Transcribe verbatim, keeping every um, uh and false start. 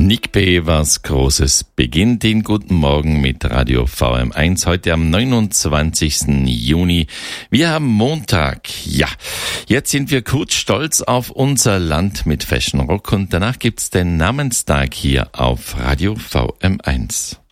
Nick B. was Großes beginnt. Den guten Morgen mit Radio V M eins heute am neunundzwanzigsten Juni. Wir haben Montag. Ja, jetzt sind wir kurz stolz auf unser Land mit Fashion Rock und danach gibt's den Namenstag hier auf Radio V M eins.